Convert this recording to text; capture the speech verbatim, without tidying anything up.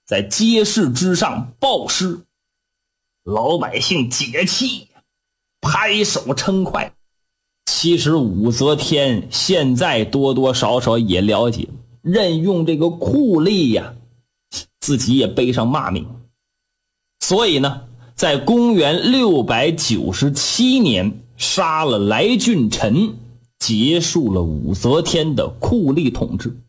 在街市之上暴尸，老百姓解气，拍手称快。其实武则天现在多多少少也了解，任用这个酷吏呀，自己也背上骂名。所以呢，在公元六百九十七年杀了来俊臣，结束了武则天的酷吏统治。